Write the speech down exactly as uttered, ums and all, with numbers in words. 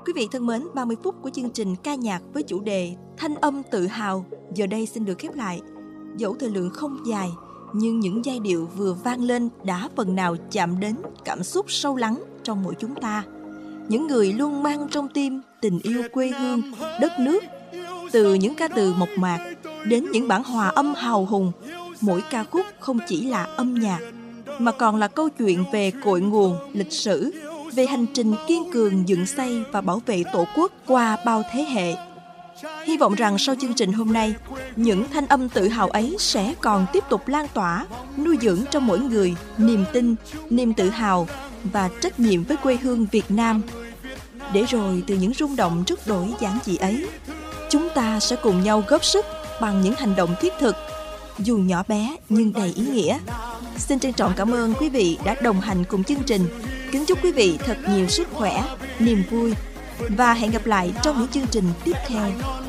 Quý vị thân mến, ba mươi phút của chương trình ca nhạc với chủ đề Thanh âm tự hào giờ đây xin được khép lại. Dẫu thời lượng không dài, nhưng những giai điệu vừa vang lên đã phần nào chạm đến cảm xúc sâu lắng trong mỗi chúng ta. Những người luôn mang trong tim tình yêu quê hương, đất nước. Từ những ca từ mộc mạc đến những bản hòa âm hào hùng, mỗi ca khúc không chỉ là âm nhạc, mà còn là câu chuyện về cội nguồn, lịch sử, về hành trình kiên cường dựng xây và bảo vệ Tổ quốc qua bao thế hệ. Hy vọng rằng sau chương trình hôm nay, những thanh âm tự hào ấy sẽ còn tiếp tục lan tỏa, nuôi dưỡng trong mỗi người niềm tin, niềm tự hào và trách nhiệm với quê hương Việt Nam. Để rồi từ những rung động rất đổi giản dị ấy, chúng ta sẽ cùng nhau góp sức bằng những hành động thiết thực, dù nhỏ bé nhưng đầy ý nghĩa. Xin trân trọng cảm ơn quý vị đã đồng hành cùng chương trình. Kính chúc quý vị thật nhiều sức khỏe, niềm vui và hẹn gặp lại trong những chương trình tiếp theo.